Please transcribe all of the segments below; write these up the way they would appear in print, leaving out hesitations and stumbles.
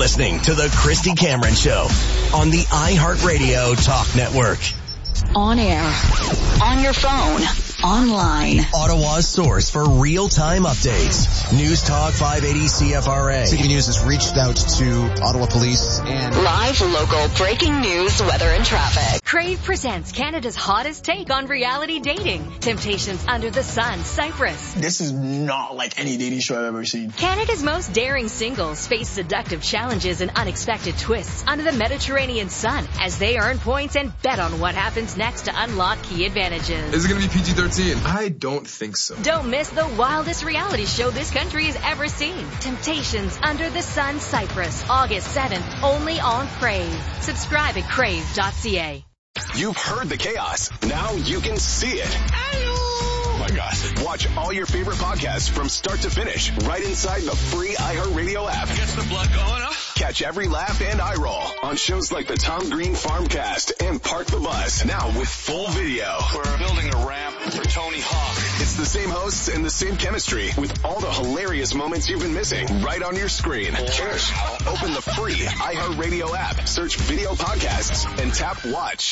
listening to the Christy Cameron Show on the iHeartRadio Talk Network. On air, on your phone, online. Ottawa's source for real-time updates. News Talk 580 CFRA. CTV News has reached out to Ottawa Police and live local breaking news, weather and traffic. Crave presents Canada's hottest take on reality dating. Temptations Under the Sun, Cyprus. This is not like any dating show I've ever seen. Canada's most daring singles face seductive challenges and unexpected twists under the Mediterranean sun as they earn points and bet on what happens next to unlock key advantages. Is it going to be PG-13? I don't think so. Don't miss the wildest reality show this country has ever seen. Temptations Under the Sun, Cyprus, August 7th, only on Crave. Subscribe at crave.ca. You've heard the chaos. Now you can see it. Oh my gosh. Watch all your favorite podcasts from start to finish right inside the free iHeartRadio app. Gets the blood going, huh? Catch every laugh and eye roll on shows like the Tom Green Farmcast and Park the Bus. Now with full video. We're building a ramp for Tony Hawk. It's the same hosts and the same chemistry with all the hilarious moments you've been missing right on your screen. Cheers. Open the free iHeartRadio app, search video podcasts, and tap watch.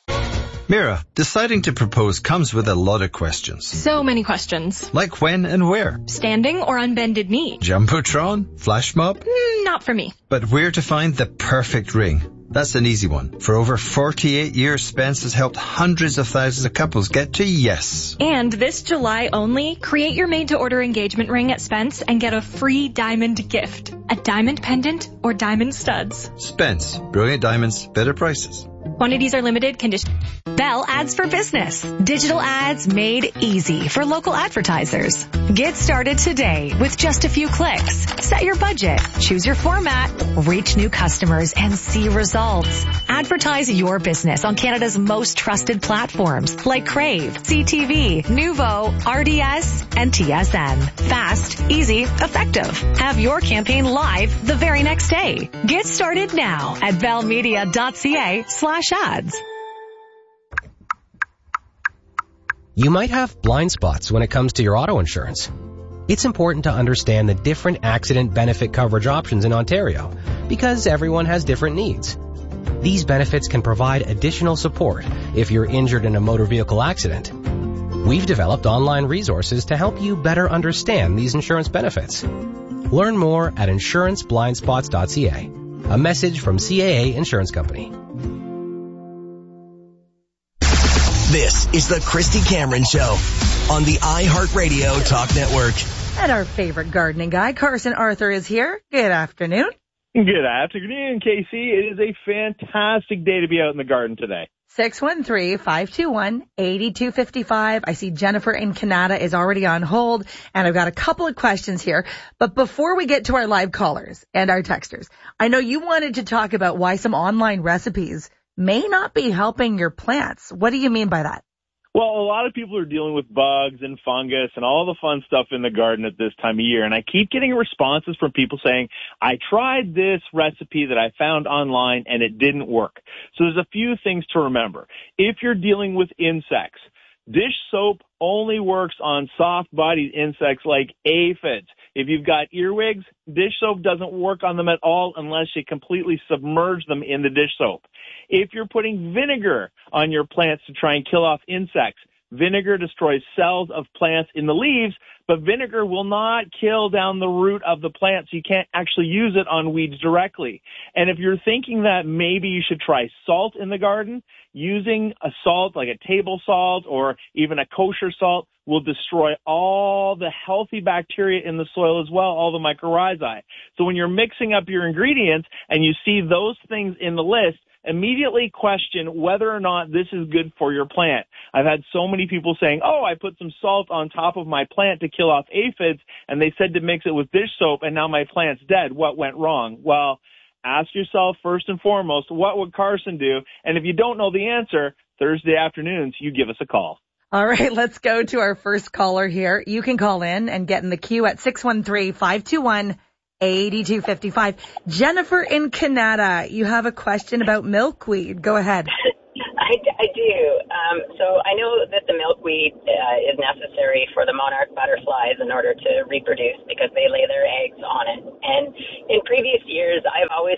Mira, deciding to propose comes with a lot of questions. So many questions. Like when and where? Standing or on bended knee? Jumbotron? Flash mob? Not for me. But where to find the perfect ring? That's an easy one. For over 48 years, Spence has helped hundreds of thousands of couples get to yes. And this July only, create your made-to-order engagement ring at Spence and get a free diamond gift. A diamond pendant or diamond studs. Spence. Brilliant diamonds, better prices. Quantities are limited. Conditions. Bell Ads for Business. Digital ads made easy for local advertisers. Get started today with just a few clicks. Set your budget, choose your format, reach new customers, and see results. Advertise your business on Canada's most trusted platforms like Crave, CTV, Nuvo, RDS, and TSN. Fast, easy, effective. Have your campaign live the very next day. Get started now at bellmedia.ca/ads. You might have blind spots when it comes to your auto insurance. It's important to understand the different accident benefit coverage options in Ontario because everyone has different needs. These benefits can provide additional support if you're injured in a motor vehicle accident. We've developed online resources to help you better understand these insurance benefits. Learn more at insuranceblindspots.ca. A message from CAA Insurance Company. This is the Christy Cameron Show on the iHeartRadio Talk Network. And our favorite gardening guy, Carson Arthur, is here. Good afternoon. Good afternoon, Casey. It is a fantastic day to be out in the garden today. 613-521-8255. I see Jennifer in Canada is already on hold, and I've got a couple of questions here. But before we get to our live callers and our texters, I know you wanted to talk about why some online recipes may not be helping your plants. What do you mean by that? Well, a lot of people are dealing with bugs and fungus and all the fun stuff in the garden at this time of year. And I keep getting responses from people saying, I tried this recipe that I found online and it didn't work. So there's a few things to remember. If you're dealing with insects, dish soap only works on soft-bodied insects like aphids. If you've got earwigs, dish soap doesn't work on them at all unless you completely submerge them in the dish soap. If you're putting vinegar on your plants to try and kill off insects, vinegar destroys cells of plants in the leaves, but vinegar will not kill down the root of the plant, so you can't actually use it on weeds directly. And if you're thinking that maybe you should try salt in the garden, using a salt like a table salt or even a kosher salt will destroy all the healthy bacteria in the soil as well, all the mycorrhizae. So when you're mixing up your ingredients and you see those things in the list, immediately question whether or not this is good for your plant. I've had so many people saying, oh, I put some salt on top of my plant to kill off aphids, and they said to mix it with dish soap, and now my plant's dead. What went wrong? Well, ask yourself first and foremost, what would Carson do? And if you don't know the answer, Thursday afternoons, you give us a call. All right, let's go to our first caller here. You can call in and get in the queue at 613-521-8255. Jennifer in Canada, you have a question about milkweed. Go ahead. I do. So I know that the milkweed is necessary for the monarch butterflies in order to reproduce because they lay their eggs on it. And in previous years, I've always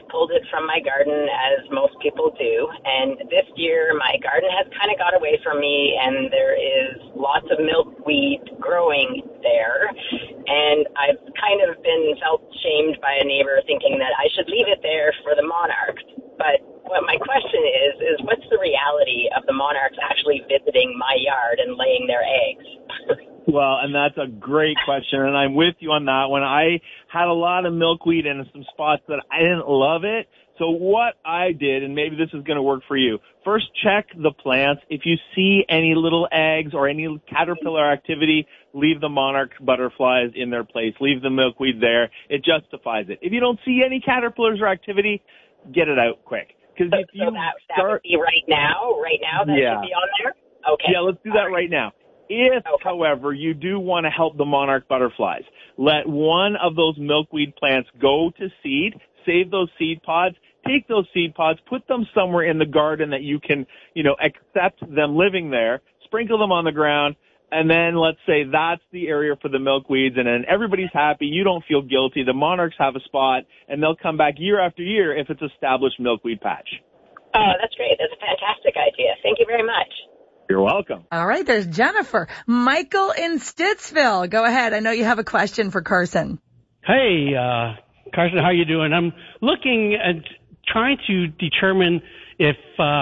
my garden as most people do, and this year my garden has kind of got away from me, and there is lots of milkweed growing there, and I've kind of been felt shamed by a neighbor thinking that I should leave it there for the monarchs. But what my question is what's the reality of the monarchs actually visiting my yard and laying their eggs? Well, and that's a great question, and I'm with you on that one. I had a lot of milkweed in some spots that I didn't love it. So what I did, and maybe this is going to work for you, first check the plants. If you see any little eggs or any caterpillar activity, leave the monarch butterflies in their place. Leave the milkweed there. It justifies it. If you don't see any caterpillars or activity, get it out quick. Because if you that would be right now that should be on there? Okay. Yeah, let's do that right now. If, however, you do want to help the monarch butterflies, let one of those milkweed plants go to seed, save those seed pods, take those seed pods, put them somewhere in the garden that you can, accept them living there, sprinkle them on the ground, and then let's say that's the area for the milkweeds, and then everybody's happy, you don't feel guilty, the monarchs have a spot, and they'll come back year after year if it's established milkweed patch. Oh, that's great. That's a fantastic idea. Thank you very much. You're welcome. All right, there's Jennifer. Michael in Stittsville. Go ahead. I know you have a question for Carson. Hey, Carson, how you doing? I'm looking at trying to determine if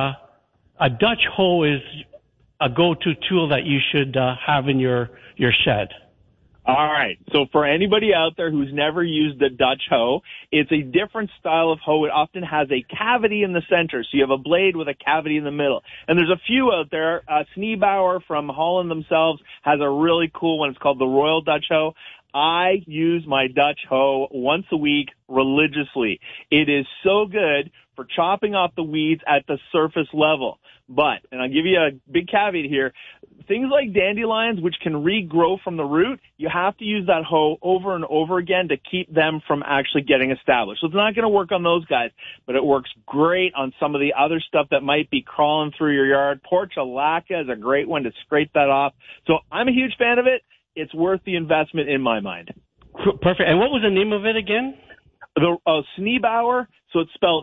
a Dutch hoe is a go-to tool that you should have in your shed. All right. So for anybody out there who's never used a Dutch hoe, it's a different style of hoe. It often has a cavity in the center. So you have a blade with a cavity in the middle. And there's a few out there. Sneebauer from Holland themselves has a really cool one. It's called the Royal Dutch hoe. I use my Dutch hoe once a week religiously. It is so good for chopping off the weeds at the surface level. But, and I'll give you a big caveat here, things like dandelions, which can regrow from the root, you have to use that hoe over and over again to keep them from actually getting established. So it's not going to work on those guys, but it works great on some of the other stuff that might be crawling through your yard. Portulaca is a great one to scrape that off. So I'm a huge fan of it. It's worth the investment in my mind. Perfect. And what was the name of it again? The Sneebauer, so it's spelled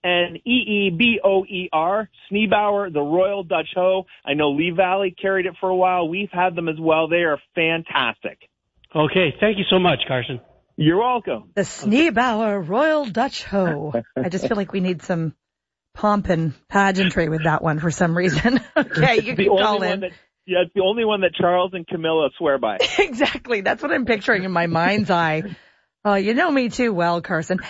Sneeboer, Sneebauer, the Royal Dutch hoe. I know Lee Valley carried it for a while. We've had them as well. They are fantastic. Okay, thank you so much, Carson. You're welcome. The Sneebauer Royal Dutch hoe. I just feel like we need some pomp and pageantry with that one for some reason. Okay, you can call in. Yeah, it's the only one that Charles and Camilla swear by. Exactly. That's what I'm picturing in my mind's eye. Oh, you know me too well, Carson.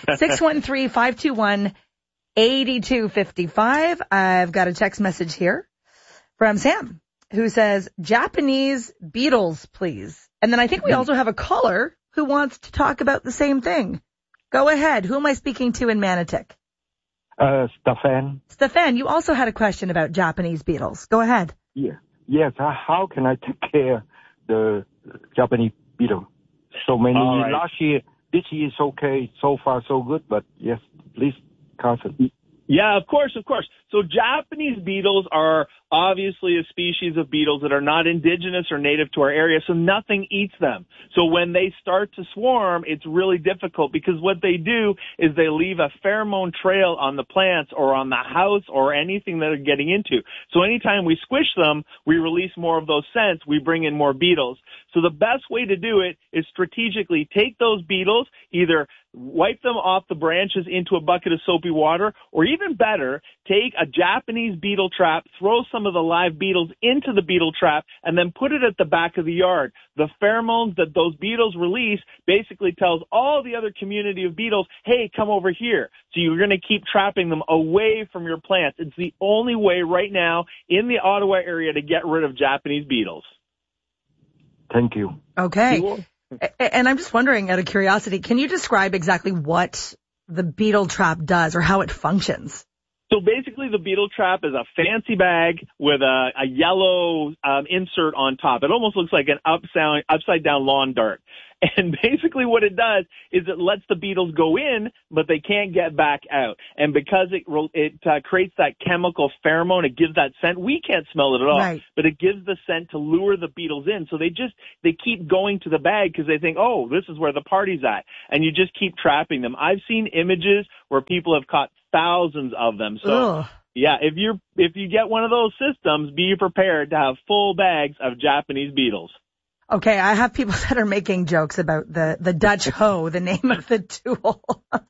613-521-8255. I've got a text message here from Sam who says, Japanese beetles, please. And then I think we also have a caller who wants to talk about the same thing. Go ahead. Who am I speaking to in Manotick? Stefan. Stefan, you also had a question about Japanese beetles. Go ahead. Yeah. Yes. How can I take care the Japanese beetle? So many right. Last year. This year is okay. So far, so good. But yes, please, Carson. Yeah, of course. So Japanese beetles are obviously a species of beetles that are not indigenous or native to our area, so nothing eats them. So when they start to swarm, it's really difficult because what they do is they leave a pheromone trail on the plants or on the house or anything that they're getting into. So anytime we squish them, we release more of those scents, we bring in more beetles. So the best way to do it is strategically take those beetles, either wipe them off the branches into a bucket of soapy water, or even better, take a Japanese beetle trap, throw some of the live beetles into the beetle trap, and then put it at the back of the yard. The pheromones that those beetles release basically tells all the other community of beetles, hey, come over here. So you're going to keep trapping them away from your plants. It's the only way right now in the Ottawa area to get rid of Japanese beetles. Thank you. Okay. And I'm just wondering, out of curiosity, can you describe exactly what the beetle trap does or how it functions? So basically the beetle trap is a fancy bag with a yellow insert on top. It almost looks like an upside down lawn dart. And basically what it does is it lets the beetles go in, but they can't get back out. And because it creates that chemical pheromone, it gives that scent. We can't smell it at all, right, but it gives the scent to lure the beetles in. So they keep going to the bag because they think, oh, this is where the party's at. And you just keep trapping them. I've seen images where people have caught thousands of them. So, Ugh. yeah, if you get one of those systems, be prepared to have full bags of Japanese beetles. Okay, I have people that are making jokes about the Dutch hoe, the name of the tool.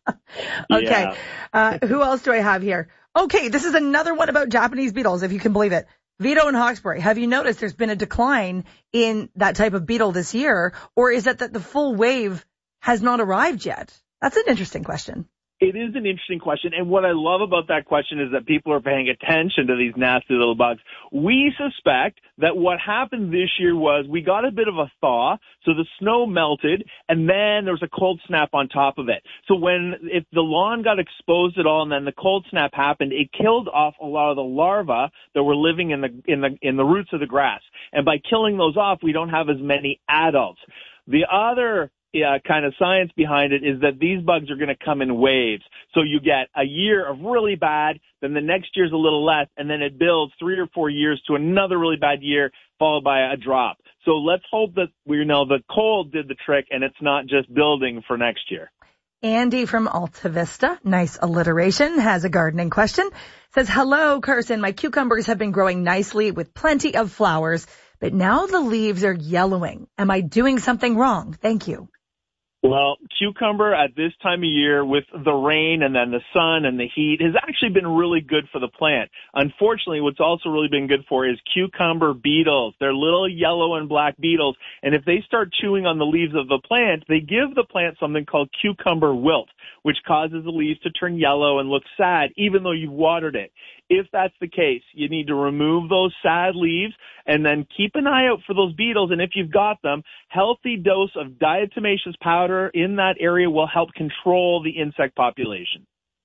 Okay, who else do I have here? Okay, this is another one about Japanese beetles, if you can believe it. Vito in Hawkesbury, have you noticed there's been a decline in that type of beetle this year, or is it that the full wave has not arrived yet? That's an interesting question. It is an interesting question, and what I love about that question is that people are paying attention to these nasty little bugs. We suspect that what happened this year was we got a bit of a thaw, so the snow melted, and then there was a cold snap on top of it. So if the lawn got exposed at all, and then the cold snap happened, it killed off a lot of the larvae that were living in the roots of the grass. And by killing those off, we don't have as many adults. The other kind of science behind it is that these bugs are going to come in waves. So you get a year of really bad, then the next year's a little less, and then it builds 3 or 4 years to another really bad year, followed by a drop. So let's hope that the cold did the trick and it's not just building for next year. Andy from Alta Vista, nice alliteration, has a gardening question. Says, hello, Carson. My cucumbers have been growing nicely with plenty of flowers, but now the leaves are yellowing. Am I doing something wrong? Thank you. Well, cucumber at this time of year with the rain and then the sun and the heat has actually been really good for the plant. Unfortunately, what's also really been good for is cucumber beetles. They're little yellow and black beetles, and if they start chewing on the leaves of the plant, they give the plant something called cucumber wilt, which causes the leaves to turn yellow and look sad, even though you've watered it. If that's the case, you need to remove those sad leaves and then keep an eye out for those beetles. And if you've got them, healthy dose of diatomaceous powder in that area will help control the insect population.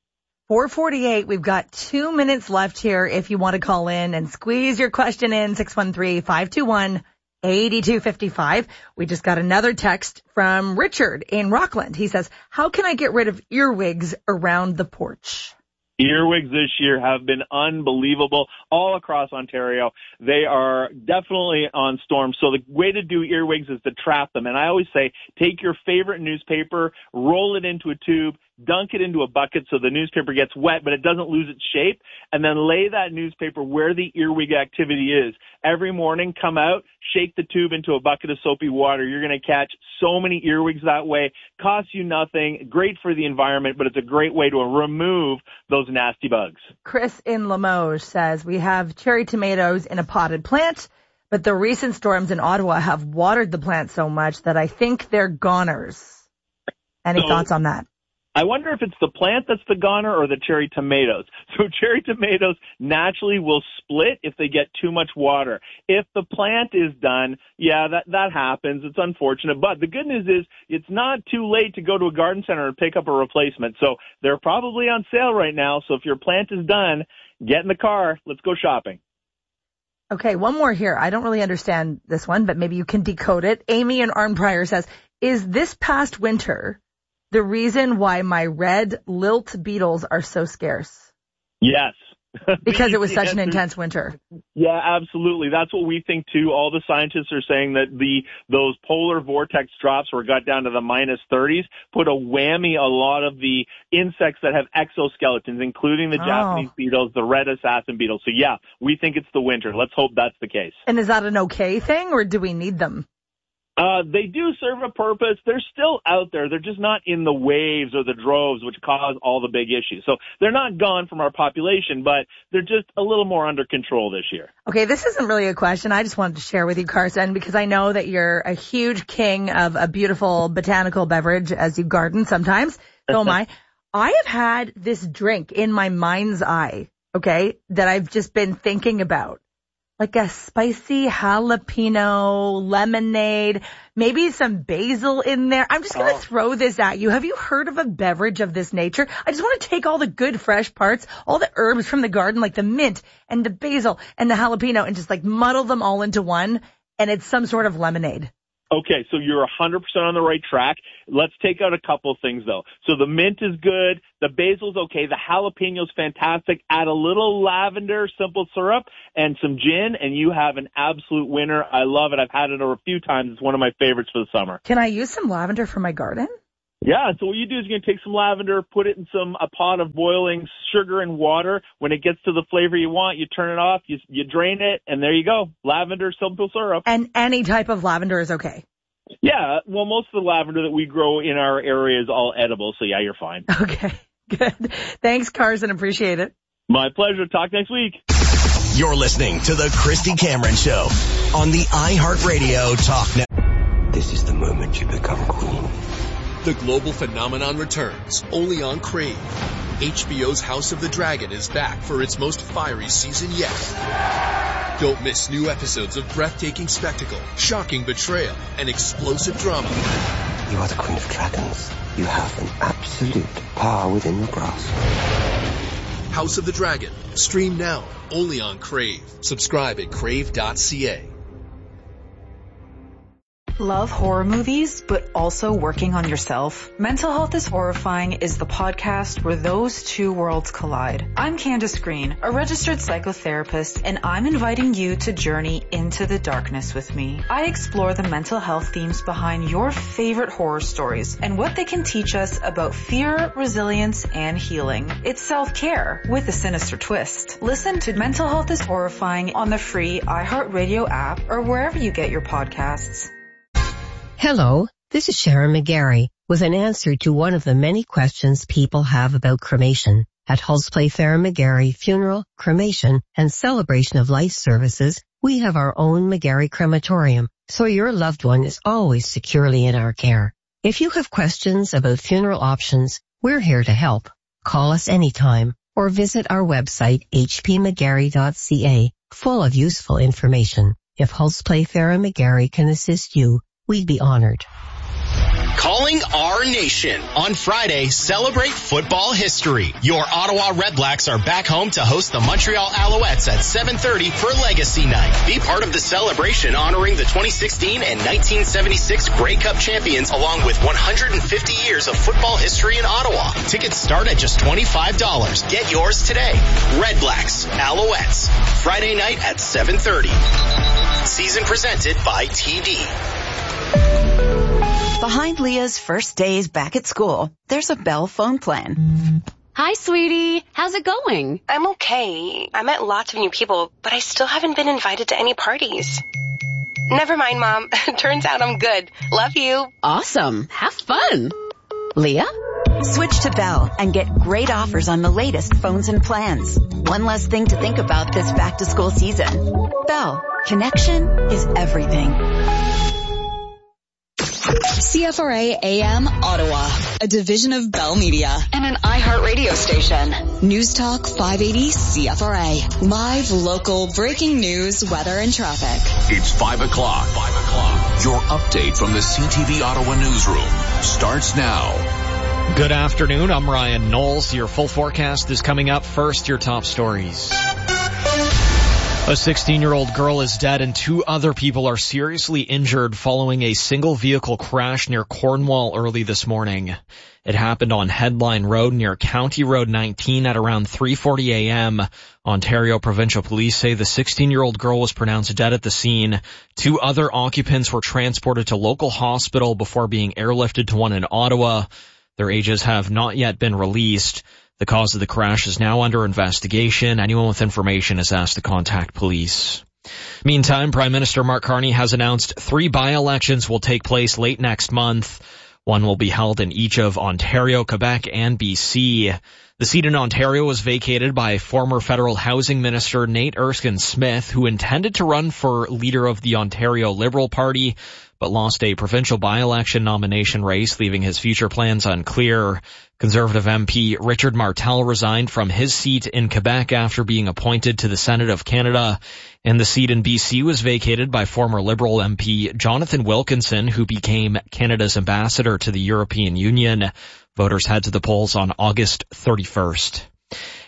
4:48. We've got 2 minutes left here if you want to call in and squeeze your question in. 613-521-8255. We just got another text from Richard in Rockland. He says, how can I get rid of earwigs around the porch? Earwigs this year have been unbelievable all across Ontario. They are definitely on storm. So the way to do earwigs is to trap them. And I always say, take your favorite newspaper, roll it into a tube, dunk it into a bucket so the newspaper gets wet, but it doesn't lose its shape, and then lay that newspaper where the earwig activity is. Every morning, come out, shake the tube into a bucket of soapy water. You're going to catch so many earwigs that way. Costs you nothing, great for the environment, but it's a great way to remove those nasty bugs. Chris in Limoges says, we have cherry tomatoes in a potted plant, but the recent storms in Ottawa have watered the plant so much that I think they're goners. Any thoughts on that? I wonder if it's the plant that's the goner or the cherry tomatoes. So cherry tomatoes naturally will split if they get too much water. If the plant is done, yeah, that happens. It's unfortunate. But the good news is it's not too late to go to a garden center and pick up a replacement. So they're probably on sale right now. So if your plant is done, get in the car. Let's go shopping. Okay, one more here. I don't really understand this one, but maybe you can decode it. Amy in Arnprior says, is this past winter the reason why my red lilt beetles are so scarce? Yes. Because it was such an intense winter. Yeah, absolutely. That's what we think too. All the scientists are saying that those polar vortex drops where it got down to the minus 30s put a whammy a lot of the insects that have exoskeletons, including the Japanese beetles, the red assassin beetles. So yeah, we think it's the winter. Let's hope that's the case. And is that an okay thing, or do we need them? They do serve a purpose. They're still out there. They're just not in the waves or the droves, which cause all the big issues. So they're not gone from our population, but they're just a little more under control this year. Okay, this isn't really a question. I just wanted to share with you, Carson, because I know that you're a huge king of a beautiful botanical beverage as you garden sometimes. So am I. I have had this drink in my mind's eye, okay, that I've just been thinking about. Like a spicy jalapeno lemonade, maybe some basil in there. I'm just going to throw this at you. Have you heard of a beverage of this nature? I just want to take all the good fresh parts, all the herbs from the garden, like the mint and the basil and the jalapeno, and just like muddle them all into one. And it's some sort of lemonade. Okay, so you're 100% on the right track. Let's take out a couple things, though. So the mint is good. The basil's okay. The jalapeno's fantastic. Add a little lavender simple syrup and some gin, and you have an absolute winner. I love it. I've had it over a few times. It's one of my favorites for the summer. Can I use some lavender for my garden? Yeah, so what you do is you're going to take some lavender, put it in a pot of boiling sugar and water. When it gets to the flavor you want, you turn it off, you drain it, and there you go. Lavender simple syrup. And any type of lavender is okay? Yeah, well, most of the lavender that we grow in our area is all edible, so yeah, you're fine. Okay, good. Thanks, Carson. Appreciate it. My pleasure. Talk next week. You're listening to The Christy Cameron Show on the iHeartRadio Talk Network. This is the moment you become queen. The global phenomenon returns, only on Crave. HBO's House of the Dragon is back for its most fiery season yet. Don't miss new episodes of breathtaking spectacle, shocking betrayal, and explosive drama. You are the Queen of Dragons. You have an absolute power within your grasp. House of the Dragon. Stream now, only on Crave. Subscribe at crave.ca. Love horror movies, but also working on yourself? Mental Health is Horrifying is the podcast where those two worlds collide. I'm Candace Green, a registered psychotherapist, and I'm inviting you to journey into the darkness with me. I explore the mental health themes behind your favorite horror stories and what they can teach us about fear, resilience, and healing. It's self-care with a sinister twist. Listen to Mental Health is Horrifying on the free iHeartRadio app or wherever you get your podcasts. Hello, this is Sharon McGarry with an answer to one of the many questions people have about cremation. At Hulse Playfair & McGarry Funeral, Cremation, and Celebration of Life Services, we have our own McGarry crematorium, so your loved one is always securely in our care. If you have questions about funeral options, we're here to help. Call us anytime or visit our website hpmcgarry.ca, full of useful information. If Hulse Playfair & McGarry can assist you, we'd be honored. Calling our nation. On Friday, celebrate football history. Your Ottawa Redblacks are back home to host the Montreal Alouettes at 7:30 for Legacy Night. Be part of the celebration honoring the 2016 and 1976 Grey Cup champions along with 150 years of football history in Ottawa. Tickets start at just $25. Get yours today. Redblacks, Alouettes. Friday night at 7:30. Season presented by TD. Behind Leah's first days back at school, there's a Bell phone plan. Hi, sweetie. How's it going? I'm okay. I met lots of new people, but I still haven't been invited to any parties. Never mind, Mom. Turns out I'm good. Love you. Awesome. Have fun. Leah? Switch to Bell and get great offers on the latest phones and plans. One less thing to think about this back-to-school season. Bell. Connection is everything. CFRA AM Ottawa, a division of Bell Media and an iHeartRadio station. News Talk 580 CFRA. Live, local, breaking news, weather, and traffic. It's 5 o'clock. Your update from the CTV Ottawa newsroom starts now. Good afternoon. I'm Ryan Knowles. Your full forecast is coming up. First, your top stories. A 16-year-old girl is dead and 2 other people are seriously injured following a single vehicle crash near Cornwall early this morning. It happened on Headline Road near County Road 19 at around 3:40 a.m. Ontario Provincial Police say the 16-year-old girl was pronounced dead at the scene. 2 other occupants were transported to local hospital before being airlifted to one in Ottawa. Their ages have not yet been released. The cause of the crash is now under investigation. Anyone with information is asked to contact police. Meantime, Prime Minister Mark Carney has announced 3 by-elections will take place late next month. One will be held in each of Ontario, Quebec, and BC. The seat in Ontario was vacated by former federal housing minister Nate Erskine-Smith, who intended to run for leader of the Ontario Liberal Party, but lost a provincial by-election nomination race, leaving his future plans unclear. Conservative MP Richard Martel resigned from his seat in Quebec after being appointed to the Senate of Canada, and the seat in BC was vacated by former Liberal MP Jonathan Wilkinson, who became Canada's ambassador to the European Union. Voters head to the polls on August 31st.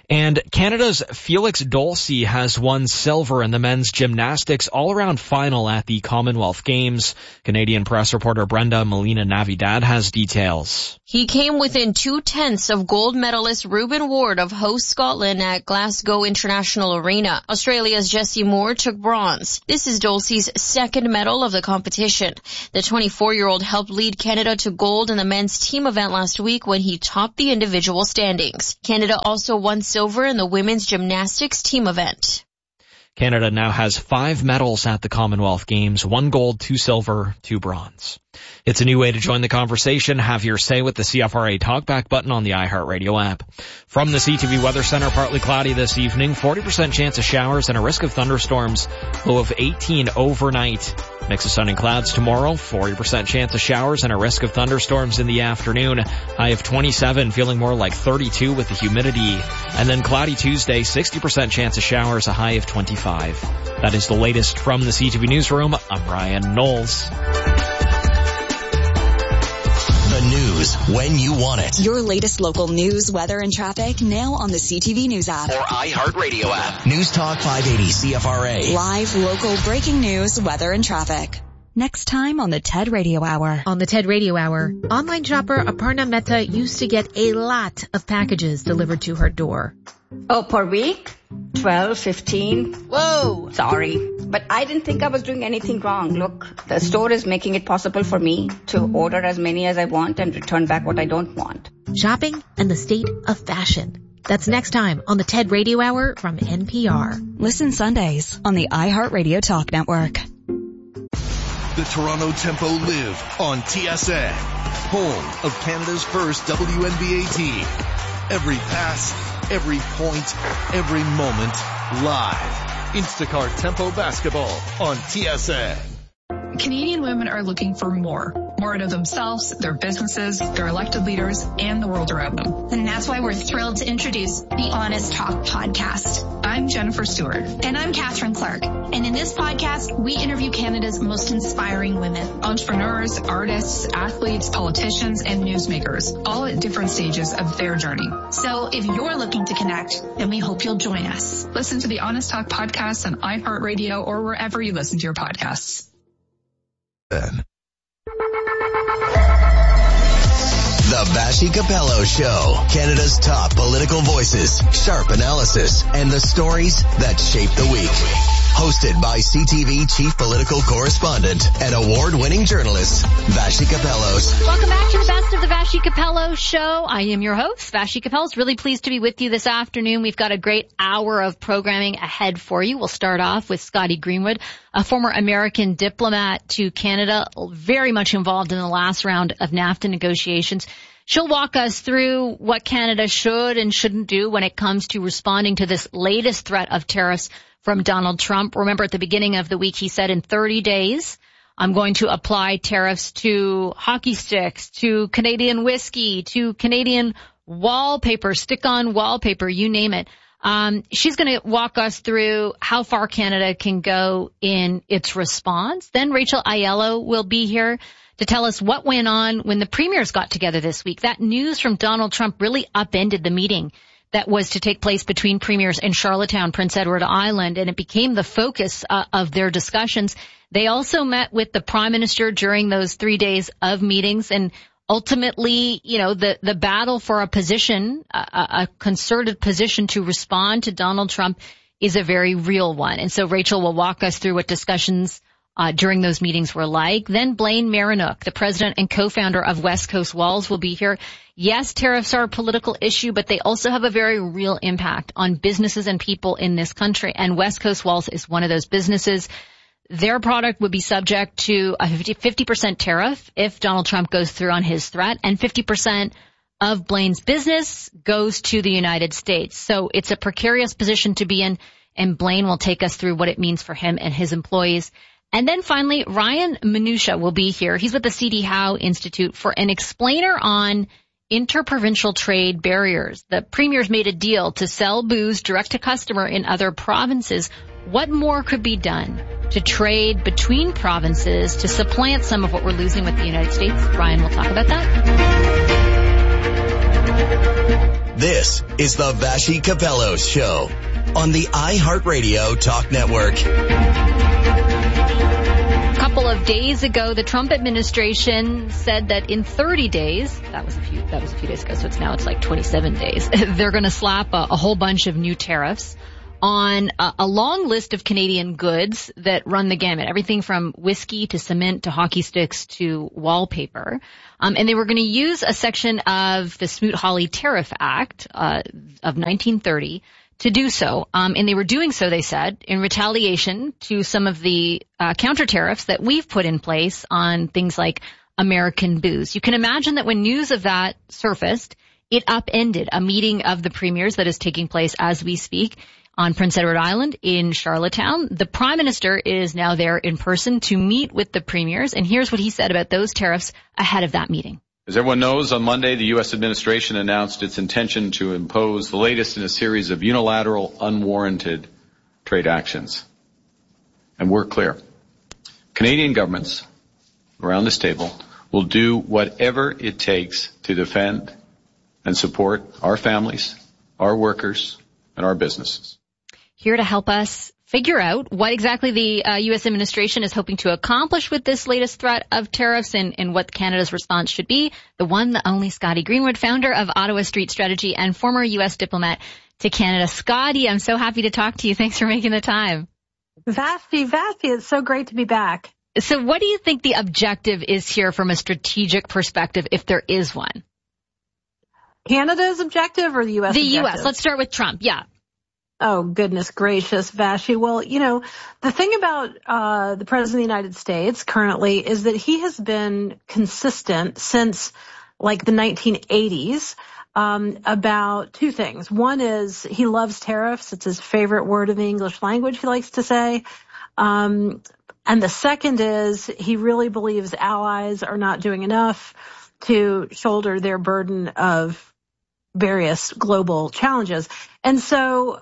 And Canada's Felix Dolce has won silver in the men's gymnastics all-around final at the Commonwealth Games. Canadian press reporter Brenda Molina-Navidad has details. He came within 0.2 of gold medalist Ruben Ward of host Scotland at Glasgow International Arena. Australia's Jessie Moore took bronze. This is Dolce's second medal of the competition. The 24-year-old helped lead Canada to gold in the men's team event last week when he topped the individual standings. Canada also won silver in the women's gymnastics team event. Canada now has 5 medals at the Commonwealth Games, 1 gold, 2 silver, 2 bronze. It's a new way to join the conversation. Have your say with the CFRA Talkback button on the iHeartRadio app. From the CTV Weather Center, partly cloudy this evening, 40% chance of showers and a risk of thunderstorms, low of 18 overnight. Mix of sun and clouds tomorrow, 40% chance of showers and a risk of thunderstorms in the afternoon. High of 27, feeling more like 32 with the humidity. And then cloudy Tuesday, 60% chance of showers, a high of 25. That is the latest from the CTV Newsroom. I'm Ryan Knowles. The news when you want it. Your latest local news, weather, and traffic now on the CTV News app. Or iHeartRadio app. News Talk 580 CFRA. Live local breaking news, weather, and traffic. Next time on the TED Radio Hour. On the TED Radio Hour, online shopper Aparna Mehta used to get a lot of packages delivered to her door. Oh, per week? 12, 15. Whoa! Sorry, but I didn't think I was doing anything wrong. Look, the store is making it possible for me to order as many as I want and return back what I don't want. Shopping and the state of fashion. That's next time on the TED Radio Hour from NPR. Listen Sundays on the iHeartRadio Talk Network. The Toronto Tempo live on TSN, home of Canada's first WNBA team. Every pass, every point, every moment, live. Instacart Tempo Basketball on TSN. Canadian women are looking for more out of themselves, their businesses, their elected leaders, and the world around them. And that's why we're thrilled to introduce the Honest Talk podcast. I'm Jennifer Stewart. And I'm Catherine Clark. And in this podcast, we interview Canada's most inspiring women. Entrepreneurs, artists, athletes, politicians, and newsmakers, all at different stages of their journey. So if you're looking to connect, then we hope you'll join us. Listen to the Honest Talk podcast on iHeartRadio or wherever you listen to your podcasts. The Vassy Capello Show. Canada's top political voices, sharp analysis, and the stories that shape the week. Hosted by CTV Chief Political Correspondent and award-winning journalist, Vassy Capellos. Welcome back to the Best of the Vassy Capello Show. I am your host, Vassy Capellos. Really pleased to be with you this afternoon. We've got a great hour of programming ahead for you. We'll start off with Scotty Greenwood, a former American diplomat to Canada, very much involved in the last round of NAFTA negotiations. She'll walk us through what Canada should and shouldn't do when it comes to responding to this latest threat of tariffs from Donald Trump. Remember, at the beginning of the week, he said in 30 days, I'm going to apply tariffs to hockey sticks, to Canadian whiskey, to Canadian wallpaper, stick-on wallpaper, you name it. She's going to walk us through how far Canada can go in its response. Then Rachel Aiello will be here to tell us what went on when the premiers got together this week. That news from Donald Trump really upended the meeting that was to take place between premiers in Charlottetown, Prince Edward Island, and it became the focus of their discussions. They also met with the Prime Minister during those 3 days of meetings, and ultimately, you know, the battle for a position, a concerted position to respond to Donald Trump is a very real one. And so Rachel will walk us through what discussions during those meetings were like. Then Blaine Marinook, the president and co-founder of West Coast Walls, will be here. Yes, tariffs are a political issue, but they also have a very real impact on businesses and people in this country. And West Coast Walls is one of those businesses. Their product would be subject to a 50% tariff if Donald Trump goes through on his threat, and 50% of Blaine's business goes to the United States. So it's a precarious position to be in, and Blaine will take us through what it means for him and his employees. And then finally, Ryan Manusha will be here. He's with the C.D. Howe Institute for an explainer on interprovincial trade barriers. The premiers made a deal to sell booze direct to customer in other provinces. What more could be done to trade between provinces to supplant some of what we're losing with the United States? Ryan will talk about that. This is the Vassy Capello Show on the iHeartRadio Talk Network. A couple of days ago, the Trump administration said that in 30 days, that was a few days ago, so it's like 27 days, they're going to slap a whole bunch of new tariffs on a long list of Canadian goods that run the gamut, everything from whiskey to cement to hockey sticks to wallpaper. And they were going to use a section of the Smoot-Hawley Tariff Act of 1930 to do so. And they were doing so, they said, in retaliation to some of the counter tariffs that we've put in place on things like American booze. You can imagine that when news of that surfaced, it upended a meeting of the premiers that is taking place as we speak on Prince Edward Island in Charlottetown. The Prime Minister is now there in person to meet with the premiers, and here's what he said about those tariffs ahead of that meeting. As everyone knows, on Monday, the U.S. administration announced its intention to impose the latest in a series of unilateral, unwarranted trade actions. And we're clear. Canadian governments around this table will do whatever it takes to defend and support our families, our workers, and our businesses. Here to help us figure out what exactly the U.S. administration is hoping to accomplish with this latest threat of tariffs and what Canada's response should be, the one, the only Scotty Greenwood, founder of Ottawa Street Strategy and former U.S. diplomat to Canada. Scotty, I'm so happy to talk to you. Thanks for making the time. Vassy, it's so great to be back. So what do you think the objective is here from a strategic perspective, if there is one? Canada's objective or the U.S. objective? The U.S. Let's start with Trump. Yeah. Oh, goodness gracious, Vassy. Well, the thing about the President of the United States currently is that he has been consistent since like the 1980s about two things. One is he loves tariffs. It's his favorite word in the English language, he likes to say. And the second is he really believes allies are not doing enough to shoulder their burden of various global challenges. And so,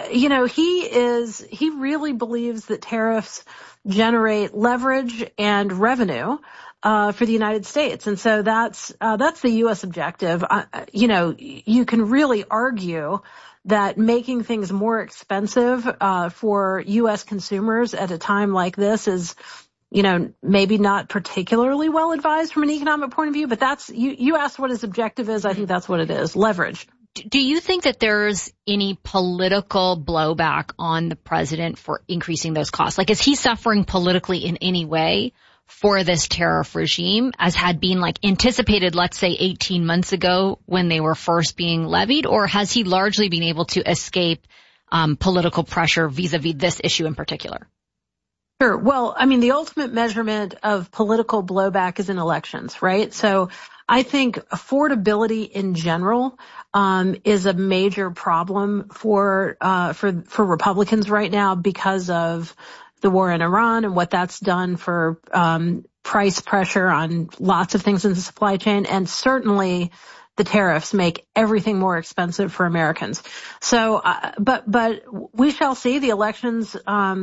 he really believes that tariffs generate leverage and revenue for the United States. And so that's the U.S. objective. You can really argue that making things more expensive for U.S. consumers at a time like this is, maybe not particularly well advised from an economic point of view, but that's, you asked what his objective is. I think that's what it is. Leverage. Do you think that there's any political blowback on the president for increasing those costs? Like, is he suffering politically in any way for this tariff regime as had been anticipated, let's say 18 months ago when they were first being levied, or has he largely been able to escape political pressure vis-a-vis this issue in particular? Sure. Well, the ultimate measurement of political blowback is in elections, right? So I think affordability in general is a major problem for Republicans right now because of the war in Iran and what that's done for price pressure on lots of things in the supply chain, and certainly the tariffs make everything more expensive for Americans. So, but we shall see. The elections,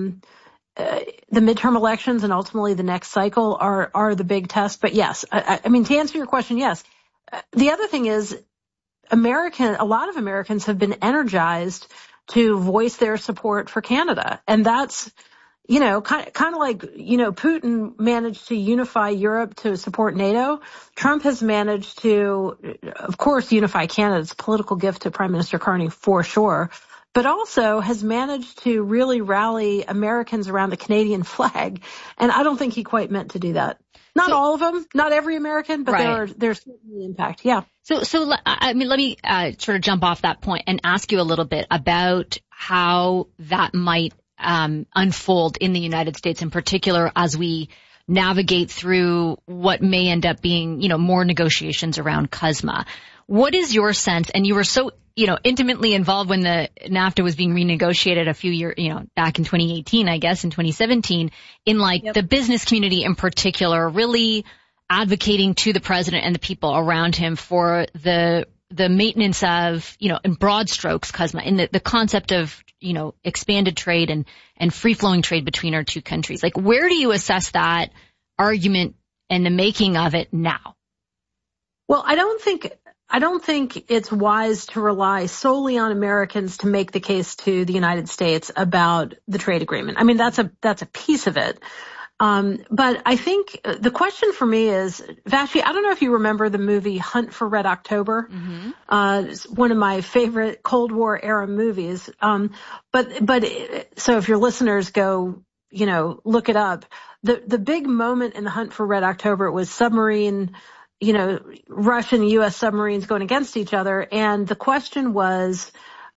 the midterm elections and ultimately the next cycle are the big test. But yes, to answer your question, yes. The other thing is a lot of Americans have been energized to voice their support for Canada. And that's, kind of like, Putin managed to unify Europe to support NATO. Trump has managed to, of course, unify Canada. It's a political gift to Prime Minister Carney for sure, but also has managed to really rally Americans around the Canadian flag. And I don't think he quite meant to do that. Not all of them, not every American, but right. There's certainly impact. Yeah. So let me sort of jump off that point and ask you a little bit about how that might unfold in the United States in particular as we navigate through what may end up being, more negotiations around CUSMA. What is your sense? And you were so, intimately involved when the NAFTA was being renegotiated a few years, back in 2018, I guess, in 2017, in the business community in particular, really advocating to the president and the people around him for the maintenance of, in broad strokes, CUSMA, in the concept of, expanded trade and free-flowing trade between our two countries. Where do you assess that argument and the making of it now? Well, I don't think I don't think it's wise to rely solely on Americans to make the case to the United States about the trade agreement. I mean, that's a piece of it. But I think the question for me is, Vashi, I don't know if you remember the movie Hunt for Red October. Mm-hmm. It's one of my favorite Cold War era movies. So if your listeners go, look it up, the big moment in the Hunt for Red October was submarine, Russian and U.S. submarines going against each other. And the question was,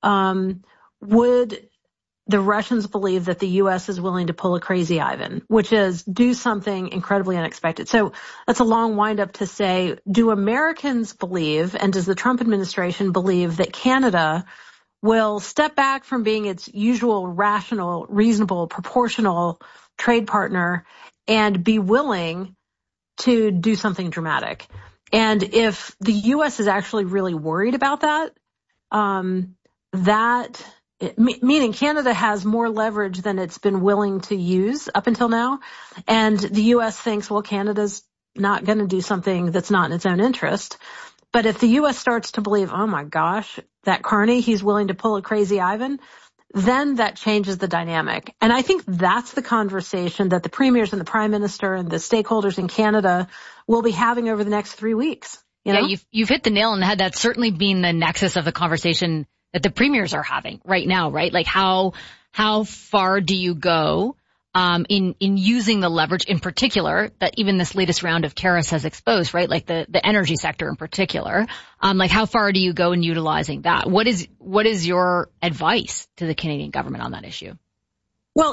would the Russians believe that the U.S. is willing to pull a crazy Ivan, which is do something incredibly unexpected. So that's a long windup to say, do Americans believe, and does the Trump administration believe, that Canada will step back from being its usual rational, reasonable, proportional trade partner and be willing to do something dramatic? And if the U.S. is actually really worried about that, meaning Canada has more leverage than it's been willing to use up until now, and the U.S. thinks, well, Canada's not going to do something that's not in its own interest. But if the U.S. starts to believe, oh my gosh, that Carney, he's willing to pull a crazy Ivan, then that changes the dynamic. And I think that's the conversation that the premiers and the prime minister and the stakeholders in Canada will be having over the next 3 weeks. Yeah, you've hit the nail on the head. That's certainly been the nexus of the conversation that the premiers are having right now, right? Like how far do you go in using the leverage in particular that even this latest round of tariffs has exposed, right? Like the energy sector in particular. Like how far do you go in utilizing that? What is your advice to the Canadian government on that issue? Well,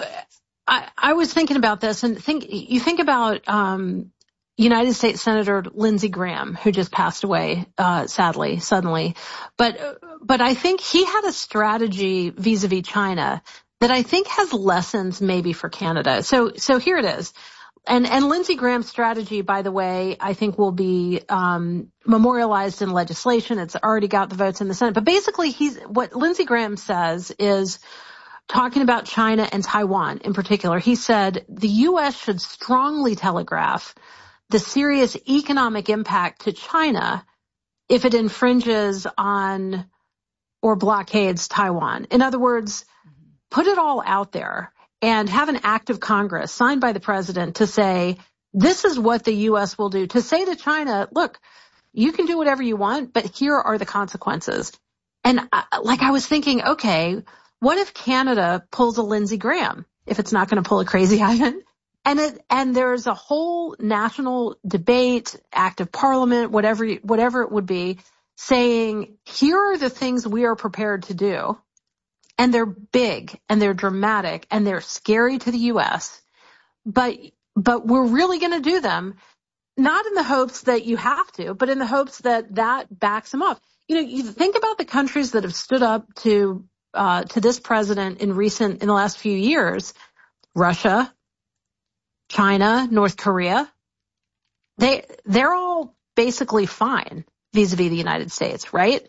I was thinking about this and you think about United States Senator Lindsey Graham, who just passed away, sadly, suddenly. But I think he had a strategy vis-a-vis China that I think has lessons maybe for Canada. So here it is. And Lindsey Graham's strategy, by the way, I think will be memorialized in legislation. It's already got the votes in the Senate. But basically what Lindsey Graham says is, talking about China and Taiwan in particular, he said the U.S. should strongly telegraph the serious economic impact to China if it infringes on or blockades Taiwan. In other words, put it all out there and have an act of Congress signed by the president to say, this is what the U.S. will do. To say to China, look, you can do whatever you want, but here are the consequences. And I was thinking, okay, what if Canada pulls a Lindsey Graham if it's not going to pull a crazy Ivan? And there's a whole national debate, act of parliament, whatever it would be, saying, here are the things we are prepared to do. And they're big and they're dramatic and they're scary to the U.S. But we're really going to do them, not in the hopes that you have to, but in the hopes that backs them up. You think about the countries that have stood up to this president in the last few years: Russia, China, North Korea. They're all basically fine vis-a-vis the United States, right?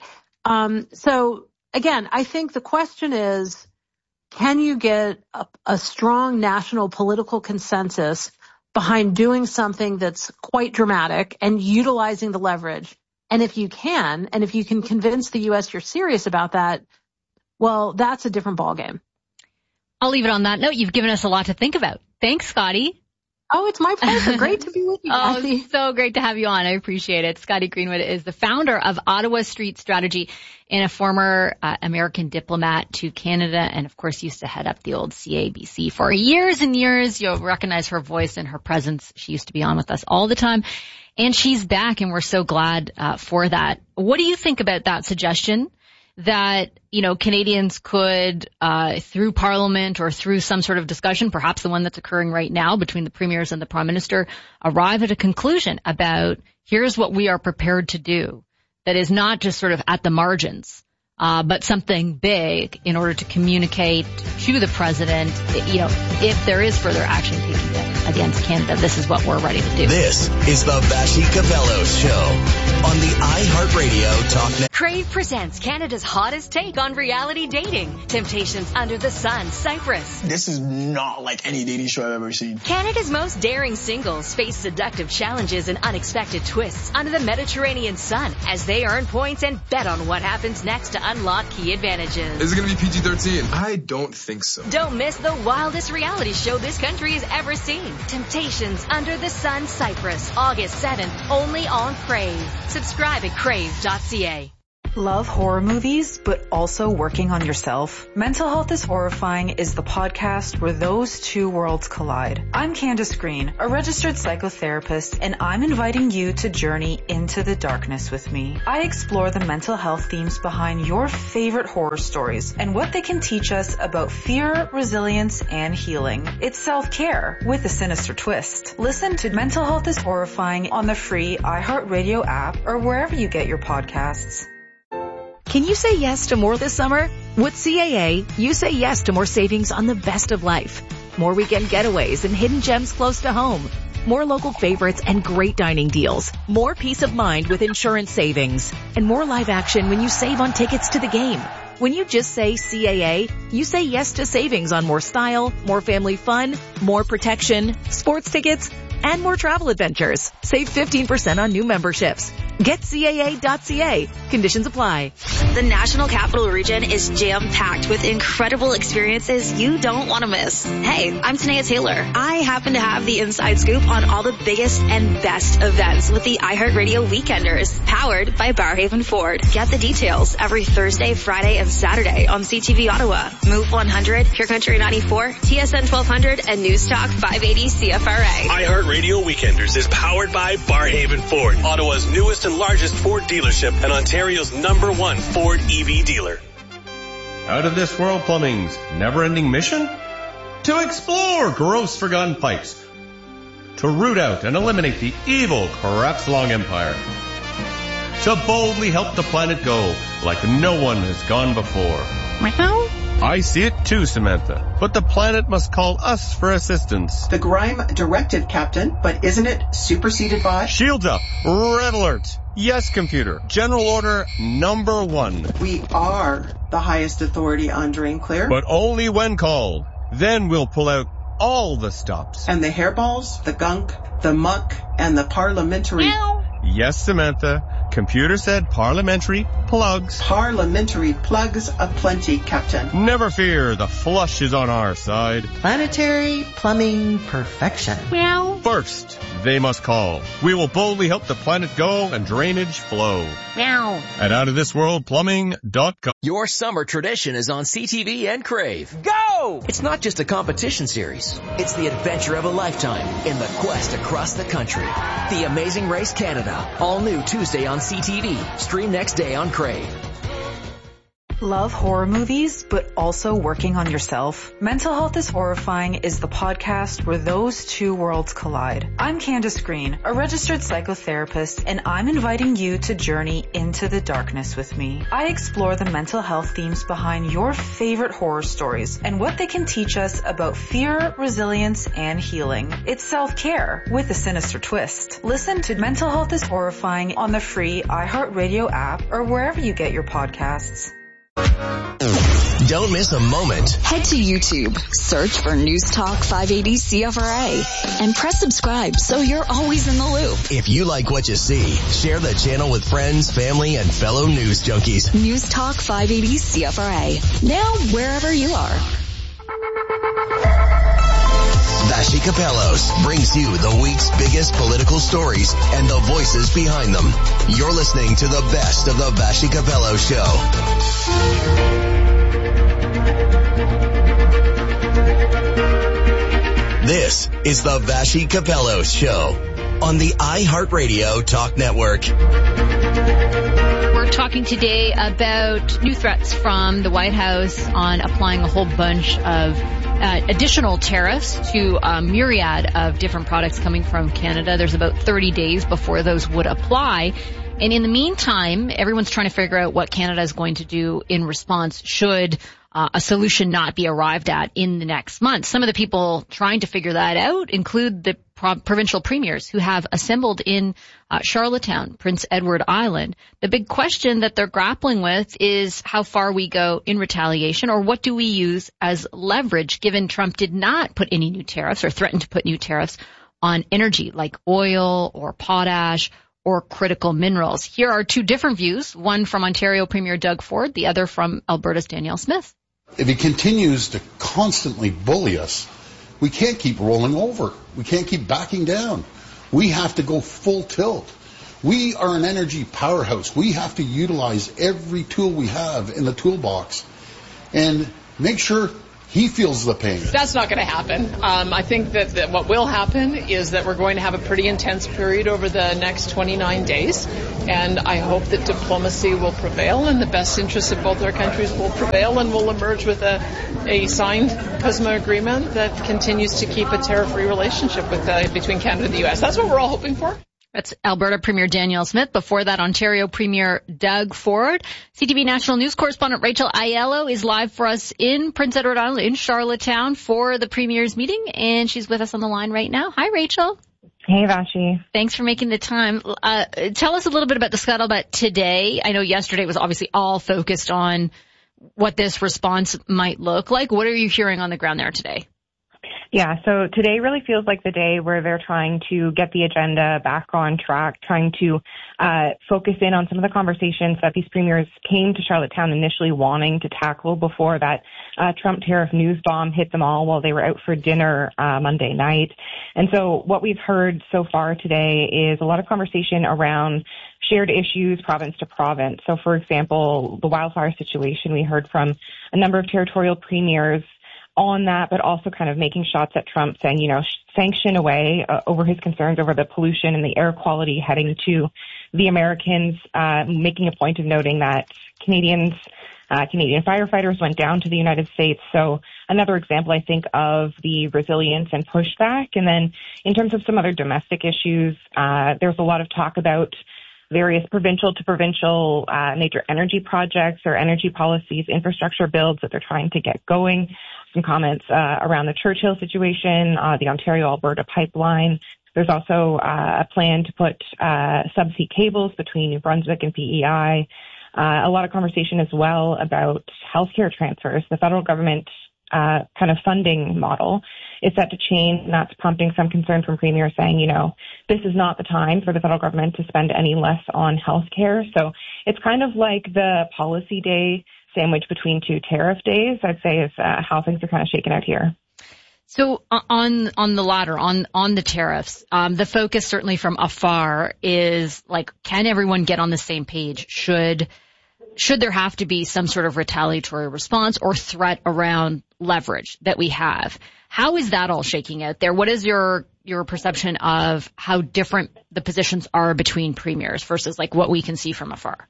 So again, I think the question is, can you get a strong national political consensus behind doing something that's quite dramatic and utilizing the leverage? And if you can convince the U.S. you're serious about that, well, that's a different ballgame. I'll leave it on that note. You've given us a lot to think about. Thanks, Scotty. Oh, it's my pleasure. Great to be with you, Kathy. So great to have you on. I appreciate it. Scotty Greenwood is the founder of Ottawa Street Strategy and a former American diplomat to Canada, and of course used to head up the old CABC for years and years. You'll recognize her voice and her presence. She used to be on with us all the time, and she's back, and we're so glad for that. What do you think about that suggestion that, Canadians could, through Parliament or through some sort of discussion, perhaps the one that's occurring right now between the premiers and the Prime Minister, arrive at a conclusion about here's what we are prepared to do that is not just sort of at the margins, but something big in order to communicate to the president, if there is further action taken. against Canada. This is what we're ready to do. This is the Vassy Capello Show on the iHeartRadio Talk Network. Crave presents Canada's hottest take on reality dating. Temptations Under the Sun, Cyprus. This is not like any dating show I've ever seen. Canada's most daring singles face seductive challenges and unexpected twists under the Mediterranean sun as they earn points and bet on what happens next to unlock key advantages. Is it going to be PG-13? I don't think so. Don't miss the wildest reality show this country has ever seen. Temptations Under the Sun, Cyprus, August 7th, only on Crave. Subscribe at crave.ca. Love horror movies, but also working on yourself? Mental Health is Horrifying is the podcast where those two worlds collide. I'm Candace Green, a registered psychotherapist, and I'm inviting you to journey into the darkness with me. I explore the mental health themes behind your favorite horror stories and what they can teach us about fear, resilience, and healing. It's self-care with a sinister twist. Listen to Mental Health is Horrifying on the free iHeartRadio app or wherever you get your podcasts. Can you say yes to more this summer? With CAA, you say yes to more savings on the best of life. More weekend getaways and hidden gems close to home. More local favorites and great dining deals. More peace of mind with insurance savings. And more live action when you save on tickets to the game. When you just say CAA, you say yes to savings on more style, more family fun, more protection, sports tickets, and more travel adventures. Save 15% on new memberships. Get CAA.ca. Conditions apply. The National Capital Region is jam-packed with incredible experiences you don't want to miss. Hey, I'm Tanea Taylor. I happen to have the inside scoop on all the biggest and best events with the iHeartRadio Weekenders, powered by Barrhaven Ford. Get the details every Thursday, Friday, and Saturday on CTV Ottawa, Move 100, Pure Country 94, TSN 1200, and News Talk 580 CFRA. iHeartRadio Weekenders is powered by Barrhaven Ford, Ottawa's newest and largest Ford dealership and Ontario's #1 Ford EV dealer. Out of This World Plumbing's never-ending mission? To explore gross forgotten pipes. To root out and eliminate the evil Collapse Long Empire. To boldly help the planet go like no one has gone before. Meow. I see it too, Samantha. But the planet must call us for assistance. The Grime directive, Captain, but isn't it superseded by? Shields up. Red alert. Yes, computer. General order number 1. We are the highest authority on drain clear. But only when called. Then we'll pull out all the stops. And the hairballs, the gunk, the muck, and the parliamentary... Meow. Yes, Samantha. Computer said parliamentary plugs. Parliamentary plugs aplenty, Captain. Never fear, the flush is on our side. Planetary plumbing perfection. Meow. First, they must call. We will boldly help the planet go and drainage flow. Meow. At outofthisworldplumbing.com. Your summer tradition is on CTV and Crave. Go! It's not just a competition series. It's the adventure of a lifetime in the quest across the country. The Amazing Race Canada. All new Tuesday on CTV. Stream next day on Crave. Love horror movies, but also working on yourself? Mental Health is Horrifying is the podcast where those two worlds collide. I'm Candace Green, a registered psychotherapist, and I'm inviting you to journey into the darkness with me. I explore the mental health themes behind your favorite horror stories and what they can teach us about fear, resilience, and healing. It's self-care with a sinister twist. Listen to Mental Health is Horrifying on the free iHeartRadio app or wherever you get your podcasts. Don't miss a moment. Head to YouTube, search for News Talk 580 CFRA, and press subscribe so you're always in the loop. If you like what you see, share the channel with friends, family, and fellow news junkies. News Talk 580 CFRA. Now wherever you are. Vassy Capellos brings you the week's biggest political stories and the voices behind them. You're listening to the best of the Vassy Capello Show. This is the Vassy Capello Show on the iHeartRadio Talk Network. We're talking today about new threats from the White House on applying a whole bunch of additional tariffs to a myriad of different products coming from Canada. There's about 30 days before those would apply. And in the meantime, everyone's trying to figure out what Canada is going to do in response should a solution not be arrived at in the next month. Some of the people trying to figure that out include the provincial premiers who have assembled in Charlottetown, Prince Edward Island. The big question that they're grappling with is how far we go in retaliation, or what do we use as leverage, given Trump did not put any new tariffs or threaten to put new tariffs on energy like oil or potash or critical minerals. Here are two different views, one from Ontario Premier Doug Ford, the other from Alberta's Danielle Smith. If he continues to constantly bully us, we can't keep rolling over. We can't keep backing down. We have to go full tilt. We are an energy powerhouse. We have to utilize every tool we have in the toolbox and make sure he feels the pain. That's not going to happen. I think that what will happen is that we're going to have a pretty intense period over the next 29 days. And I hope that diplomacy will prevail and the best interests of both our countries will prevail, and we'll emerge with a signed CUSMA agreement that continues to keep a tariff-free relationship between Canada and the U.S. That's what we're all hoping for. That's Alberta Premier Danielle Smith. Before that, Ontario Premier Doug Ford. CTV National News correspondent Rachel Aiello is live for us in Prince Edward Island, in Charlottetown, for the Premier's meeting, and she's with us on the line right now. Hi, Rachel. Hey, Vashi. Thanks for making the time. Tell us a little bit about the scuttlebutt today. I know yesterday was obviously all focused on what this response might look like. What are you hearing on the ground there today? Yeah, so today really feels like the day where they're trying to get the agenda back on track, trying to focus in on some of the conversations that these premiers came to Charlottetown initially wanting to tackle before that Trump tariff news bomb hit them all while they were out for dinner Monday night. And so what we've heard so far today is a lot of conversation around shared issues province to province. So, for example, the wildfire situation, we heard from a number of territorial premiers on that, but also kind of making shots at Trump, saying, you know, sanction away over his concerns over the pollution and the air quality heading to the Americans, making a point of noting that Canadian firefighters went down to the United States. So another example, I think, of the resilience and pushback. And then in terms of some other domestic issues, there's a lot of talk about various provincial to provincial major energy projects or energy policies, infrastructure builds that they're trying to get going. Some comments around the Churchill situation, the Ontario-Alberta pipeline. There's also a plan to put subsea cables between New Brunswick and PEI. A lot of conversation as well about healthcare transfers. The federal government kind of funding model is set to change, and that's prompting some concern from premiers saying, you know, this is not the time for the federal government to spend any less on healthcare. So it's kind of like the policy day sandwich between two tariff days, I'd say, is how things are kind of shaken out here. So on the latter, on the tariffs, the focus certainly from afar is like, can everyone get on the same page? Should there have to be some sort of retaliatory response or threat around leverage that we have? How is that all shaking out there? What is your perception of how different the positions are between premiers versus like what we can see from afar?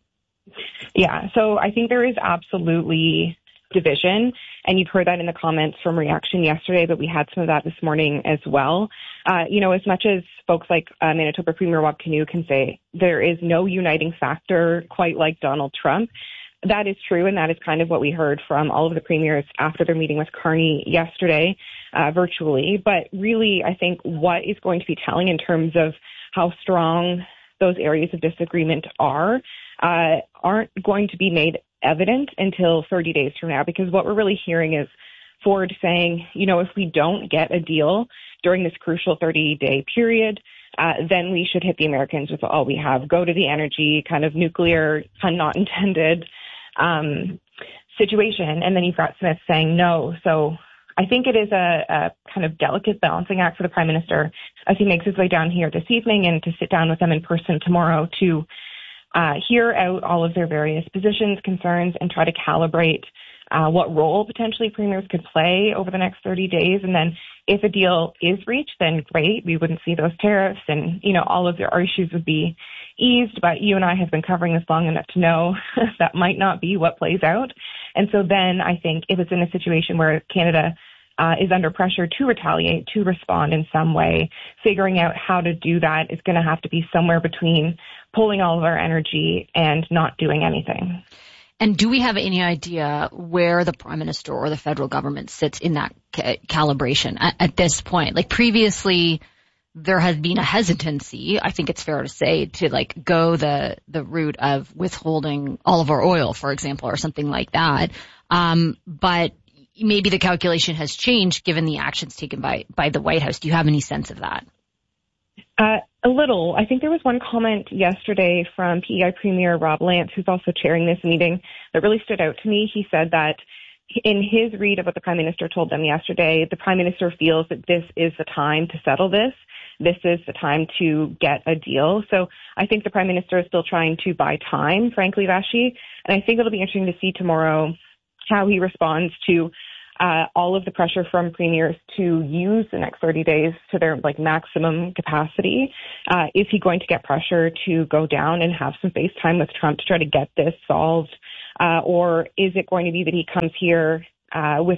Yeah, so I think there is absolutely division, and you've heard that in the comments from Reaction yesterday, but we had some of that this morning as well. You know, as much as folks like Manitoba Premier Wab Kinew can say there is no uniting factor quite like Donald Trump, that is true, and that is kind of what we heard from all of the premiers after their meeting with Carney yesterday virtually. But really, I think what is going to be telling in terms of how strong those areas of disagreement aren't going to be made evident until 30 days from now, because what we're really hearing is Ford saying, you know, if we don't get a deal during this crucial 30-day period, then we should hit the Americans with all we have, go to the energy kind of nuclear, pun not intended, situation. And then you've got Smith saying no. So I think it is a kind of delicate balancing act for the Prime Minister as he makes his way down here this evening and to sit down with them in person tomorrow to hear out all of their various positions, concerns, and try to calibrate what role potentially premiers could play over the next 30 days. And then if a deal is reached, then great, we wouldn't see those tariffs and, you know, all of our issues would be eased. But you and I have been covering this long enough to know that might not be what plays out. And so then I think if it's in a situation where Canada is under pressure to retaliate, to respond in some way, figuring out how to do that is going to have to be somewhere between pulling all of our energy and not doing anything. And do we have any idea where the Prime Minister or the federal government sits in that calibration at this point? Like previously, there has been a hesitancy, I think it's fair to say, to like go the route of withholding all of our oil, for example, or something like that. But maybe the calculation has changed given the actions taken by the White House. Do you have any sense of that? A little. I think there was one comment yesterday from PEI Premier Rob Lance, who's also chairing this meeting, that really stood out to me. He said that in his read of what the Prime Minister told them yesterday, the Prime Minister feels that this is the time to settle this. This is the time to get a deal. So I think the Prime Minister is still trying to buy time, frankly, Vashi. And I think it'll be interesting to see tomorrow how he responds to all of the pressure from premiers to use the next 30 days to their maximum capacity. Is he going to get pressure to go down and have some face time with Trump to try to get this solved? Or is it going to be that he comes here with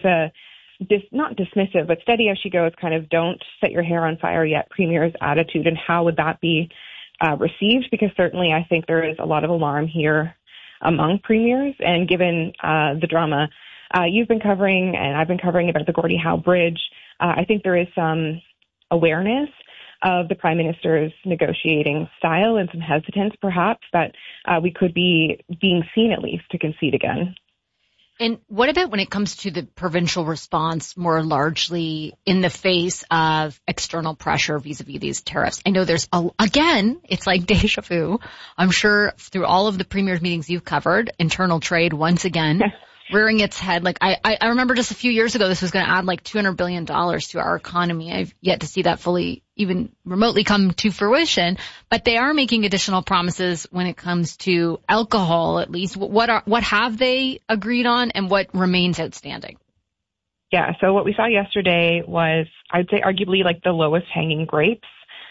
not dismissive, but steady as she goes, kind of don't set your hair on fire yet premier's attitude? And how would that be received? Because certainly I think there is a lot of alarm here among premiers. And given the drama you've been covering and I've been covering about the Gordie Howe Bridge, I think there is some awareness of the Prime Minister's negotiating style and some hesitance perhaps that we could be being seen at least to concede again. And what about when it comes to the provincial response more largely in the face of external pressure vis-a-vis these tariffs? I know there's, again, it's like deja vu. I'm sure through all of the premier's meetings you've covered, internal trade once again rearing its head. Like I remember just a few years ago, this was going to add like $200 billion to our economy. I've yet to see that fully even remotely come to fruition, but they are making additional promises when it comes to alcohol, at least. What have they agreed on and what remains outstanding? Yeah. So what we saw yesterday was, I'd say arguably like the lowest hanging grapes.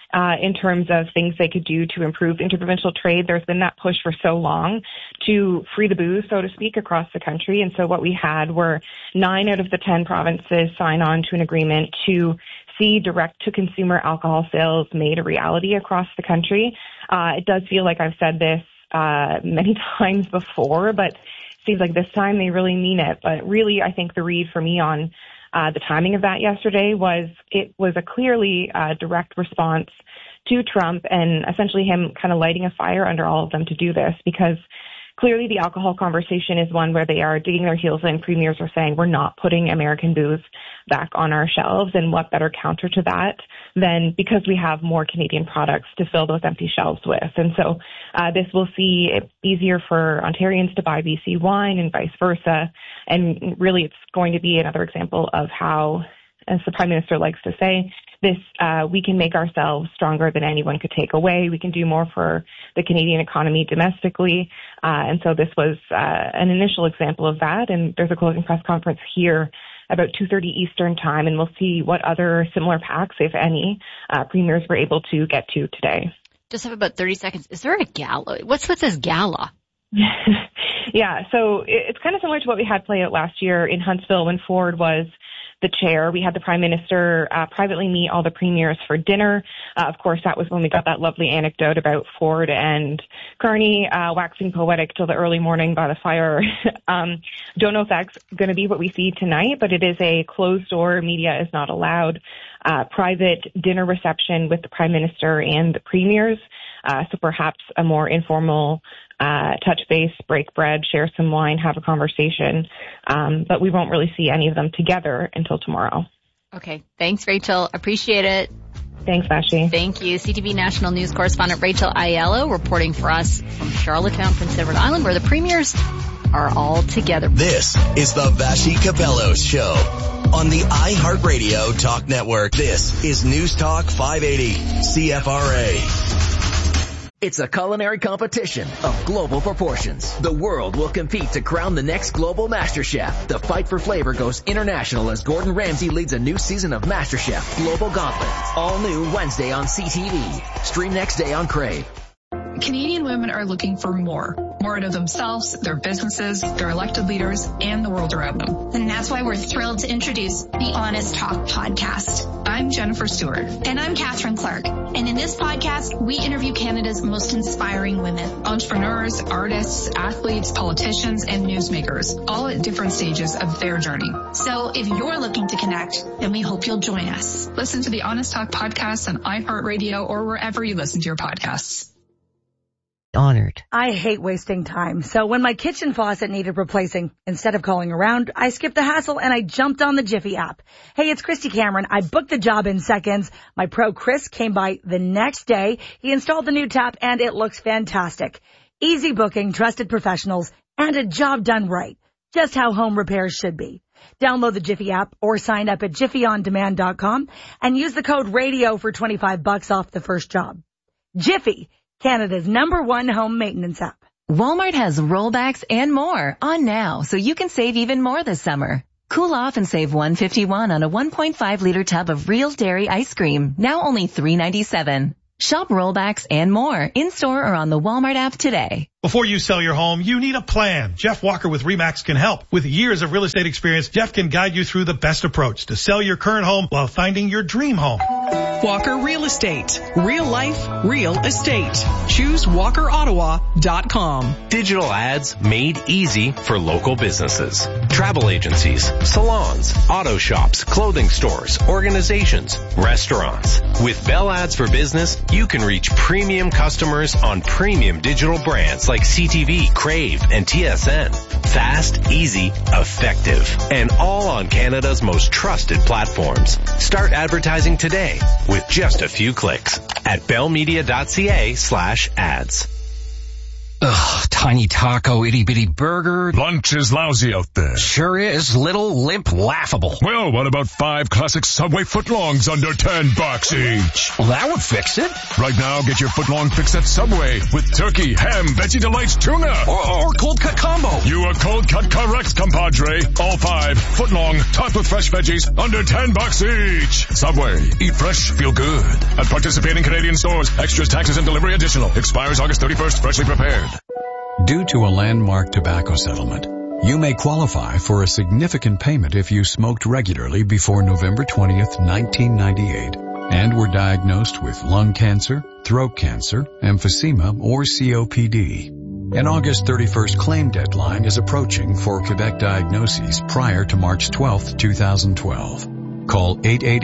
In terms of things they could do to improve interprovincial trade. There's been that push for so long to free the booze, so to speak, across the country. And so what we had were 9 out of the 10 provinces sign on to an agreement to see direct-to-consumer alcohol sales made a reality across the country. It does feel like I've said this many times before, but it seems like this time they really mean it. But really, I think the read for me on the timing of that yesterday was it was a clearly direct response to Trump and essentially him kind of lighting a fire under all of them to do this, because clearly the alcohol conversation is one where they are digging their heels in. Premiers are saying we're not putting American booze back on our shelves, and what better counter to that than because we have more Canadian products to fill those empty shelves with. And so this will see it easier for Ontarians to buy BC wine and vice versa. And really it's going to be another example of how, as the Prime Minister likes to say, this we can make ourselves stronger than anyone could take away. We can do more for the Canadian economy domestically. And so this was an initial example of that. And there's a closing press conference here about 2:30 Eastern time, and we'll see what other similar pacts, if any, premiers were able to get to today. Just have about 30 seconds. Is there a gala? What's with this gala? Yeah, so it's kind of similar to what we had play out last year in Huntsville when Ford was the chair. We had the Prime Minister privately meet all the premiers for dinner. Of course, that was when we got that lovely anecdote about Ford and Carney waxing poetic till the early morning by the fire. Don't know if that's going to be what we see tonight, but it is a closed door, media is not allowed, private dinner reception with the Prime Minister and the premiers. So perhaps a more informal touch base, break bread, share some wine, have a conversation. But we won't really see any of them together until tomorrow. Okay. Thanks, Rachel. Appreciate it. Thanks, Vashi. Thank you. CTV National News correspondent Rachel Aiello reporting for us from Charlottetown, Prince Edward Island, where the premiers are all together. This is the Vashi Capello Show on the iHeartRadio Talk Network. This is News Talk 580 CFRA. It's a culinary competition of global proportions. The world will compete to crown the next global MasterChef. The fight for flavor goes international as Gordon Ramsay leads a new season of MasterChef Global Gauntlet. All new Wednesday on CTV. Stream next day on Crave. Canadian women are looking for more more out of themselves, their businesses, their elected leaders, and the world around them. And that's why we're thrilled to introduce the Honest Talk podcast. I'm Jennifer Stewart. And I'm Catherine Clark. And in this podcast, we interview Canada's most inspiring women. Entrepreneurs, artists, athletes, politicians, and newsmakers, all at different stages of their journey. So if you're looking to connect, then we hope you'll join us. Listen to the Honest Talk podcast on iHeartRadio or wherever you listen to your podcasts. Honored. I hate wasting time. So when my kitchen faucet needed replacing, instead of calling around, I skipped the hassle and I jumped on the Jiffy app. Hey, it's Christy Cameron. I booked the job in seconds. My pro Chris came by the next day. He installed the new tap and it looks fantastic. Easy booking, trusted professionals, and a job done right. Just how home repairs should be. Download the Jiffy app or sign up at jiffyondemand.com and use the code RADIO for $25 off the first job. Jiffy, Canada's #1 home maintenance app. Walmart has rollbacks and more on now, so you can save even more this summer. Cool off and save $151 on a 1.5-liter tub of real dairy ice cream, now only $3.97. Shop rollbacks and more in-store or on the Walmart app today. Before you sell your home, you need a plan. Jeff Walker with RE/MAX can help. With years of real estate experience, Jeff can guide you through the best approach to sell your current home while finding your dream home. Walker Real Estate. Real life, real estate. Choose WalkerOttawa.com. Digital ads made easy for local businesses. Travel agencies, salons, auto shops, clothing stores, organizations, restaurants. With Bell Ads for Business, you can reach premium customers on premium digital brands like CTV, Crave, and TSN. Fast, easy, effective, and all on Canada's most trusted platforms. Start advertising today with just a few clicks at bellmedia.ca/ads. Ugh, tiny taco, itty-bitty burger. Lunch is lousy out there. Sure is. Little, limp, laughable. Well, what about 5 classic Subway footlongs under $10 each? Well, that would fix it. Right now, get your footlong fix at Subway with turkey, ham, Veggie Delights, tuna. Or cold cut combo. You are cold cut correct, compadre. All 5 footlong, topped with fresh veggies, under $10 each. Subway. Eat fresh, feel good. At participating Canadian stores, extras, taxes, and delivery additional. Expires August 31st, freshly prepared. Due to a landmark tobacco settlement, you may qualify for a significant payment if you smoked regularly before November 20th, 1998, and were diagnosed with lung cancer, throat cancer, emphysema, or COPD. An August 31st claim deadline is approaching for Quebec diagnoses prior to March 12th, 2012. Call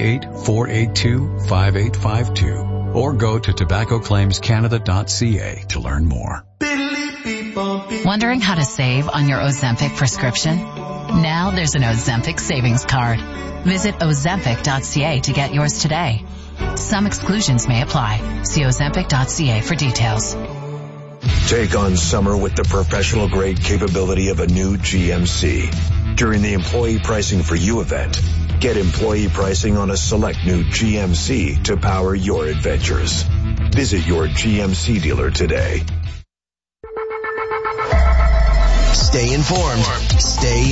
888-482-5852 or go to tobaccoclaimscanada.ca to learn more. Wondering how to save on your Ozempic prescription? Now there's an Ozempic savings card. Visit Ozempic.ca to get yours today. Some exclusions may apply. See Ozempic.ca for details. Take on summer with the professional-grade capability of a new GMC. During the Employee Pricing for You event, get employee pricing on a select new GMC to power your adventures. Visit your GMC dealer today. Stay informed. Stay